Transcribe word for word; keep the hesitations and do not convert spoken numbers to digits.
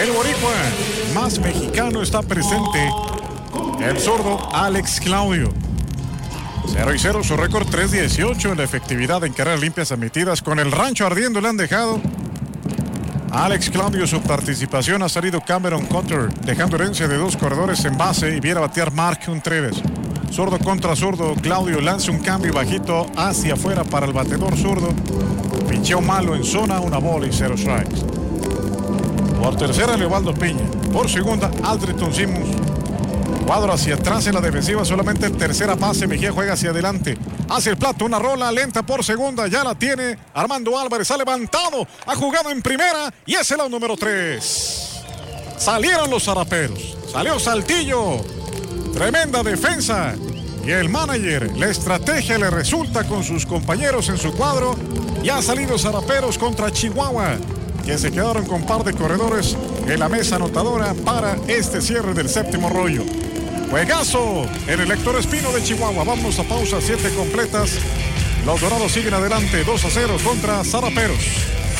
El boricua más mexicano está presente, el zurdo Alex Claudio. cero y cero, su récord tres dieciocho en la efectividad en carreras limpias admitidas. Con el rancho ardiendo le han dejado. Alex Claudio, su participación ha salido Cameron Cotter, dejando herencia de dos corredores en base y viene a batear Mark Contreras. Zurdo contra zurdo, Claudio lanza un cambio bajito hacia afuera para el batedor zurdo. Pincheo malo en zona, una bola y cero strikes. Por tercera, Leobaldo Piña. Por segunda, Aldriton Simmons. Cuadro hacia atrás en la defensiva, solamente en tercera base. Mejía juega hacia adelante. Hacia el plato, una rola lenta por segunda. Ya la tiene Armando Álvarez. Ha levantado, ha jugado en primera y es el out número tres. Salieron los zaraperos. Salió Saltillo. Tremenda defensa. Y el manager, la estrategia le resulta con sus compañeros en su cuadro. Y han salido zaraperos contra Chihuahua, que se quedaron con par de corredores en la mesa anotadora para este cierre del séptimo rollo. Juegazo en el Héctor Espino de Chihuahua. Vamos a pausa, siete completas. Los Dorados siguen adelante, dos a cero contra Zaraperos.